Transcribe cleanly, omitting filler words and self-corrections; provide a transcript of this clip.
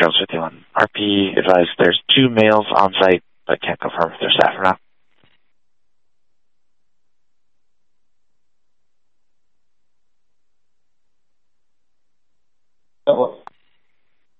Charles 51. RP advised there's 2 males on site, but can't confirm if they're staff or not.